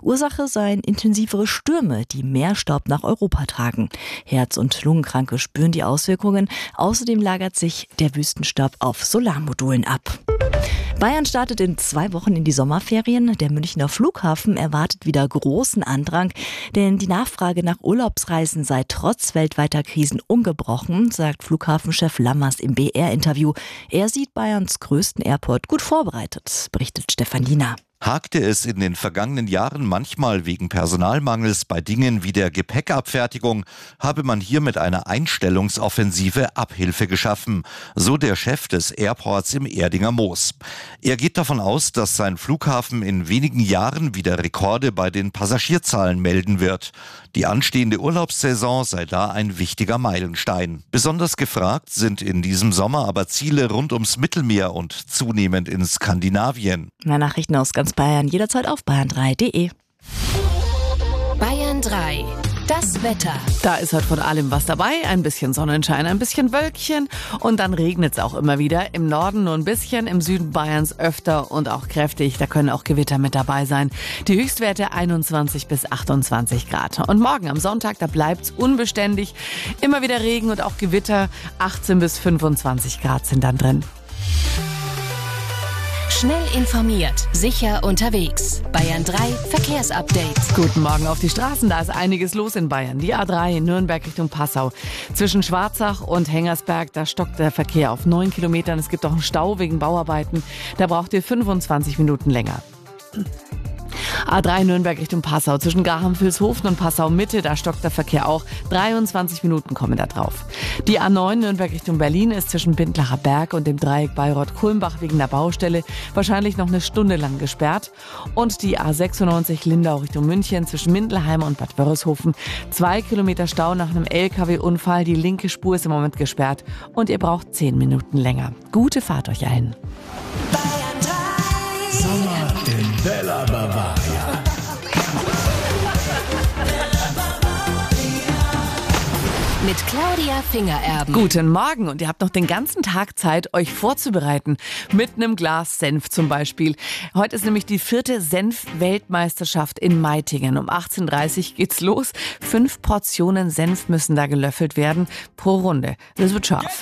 Ursache seien intensivere Stürme, die mehr Staub nach Europa tragen. Herz- und Lungenkranke spüren die Auswirkungen. Außerdem lagert sich der Wüstenstaub auf Solarmodulen ab. Bayern startet in 2 Wochen in die Sommerferien. Der Münchner Flughafen erwartet wieder großen Andrang, denn die Nachfrage nach Urlaubsreisen sei trotz weltweiter Krisen ungebrochen, sagt Flughafenchef Lammers im BR-Interview. Er sieht Bayerns größten Airport gut vorbereitet, berichtet Stefan Liener. Hakte es in den vergangenen Jahren manchmal wegen Personalmangels bei Dingen wie der Gepäckabfertigung, habe man hier mit einer Einstellungsoffensive Abhilfe geschaffen, so der Chef des Airports im Erdinger Moos. Er geht davon aus, dass sein Flughafen in wenigen Jahren wieder Rekorde bei den Passagierzahlen melden wird. Die anstehende Urlaubssaison sei da ein wichtiger Meilenstein. Besonders gefragt sind in diesem Sommer aber Ziele rund ums Mittelmeer und zunehmend in Skandinavien. Mehr Nachrichten aus ganz Bayern jederzeit auf bayern3.de. Bayern 3. Das Wetter. Da ist halt von allem was dabei. Ein bisschen Sonnenschein, ein bisschen Wölkchen und dann regnet es auch immer wieder. Im Norden nur ein bisschen, im Süden Bayerns öfter und auch kräftig. Da können auch Gewitter mit dabei sein. Die Höchstwerte 21 bis 28 Grad. Und morgen am Sonntag, da bleibt's unbeständig. Immer wieder Regen und auch Gewitter. 18 bis 25 Grad sind dann drin. Schnell informiert, sicher unterwegs. Bayern 3 Verkehrsupdate. Guten Morgen auf die Straßen, da ist einiges los in Bayern. Die A3 in Nürnberg Richtung Passau. Zwischen Schwarzach und Hengersberg, da stockt der Verkehr auf 9 Kilometern. Es gibt auch einen Stau wegen Bauarbeiten. Da braucht ihr 25 Minuten länger. A3 Nürnberg Richtung Passau. Zwischen Graham-Vilshofen und Passau-Mitte, da stockt der Verkehr auch. 23 Minuten kommen da drauf. Die A9 Nürnberg Richtung Berlin ist zwischen Bindlacher Berg und dem Dreieck Bayreuth-Kulmbach wegen der Baustelle wahrscheinlich noch eine Stunde lang gesperrt. Und die A96 Lindau Richtung München zwischen Mindelheim und Bad Wörishofen. 2 Kilometer Stau nach einem LKW-Unfall. Die linke Spur ist im Moment gesperrt und ihr braucht 10 Minuten länger. Gute Fahrt euch allen. Sommer in Bella Bavaria. Mit Claudia Fingererben. Guten Morgen und ihr habt noch den ganzen Tag Zeit, euch vorzubereiten. Mit einem Glas Senf zum Beispiel. Heute ist nämlich die 4. Senf-Weltmeisterschaft in Meitingen. Um 18:30 Uhr geht's los. 5 Portionen Senf müssen da gelöffelt werden pro Runde. Das wird scharf.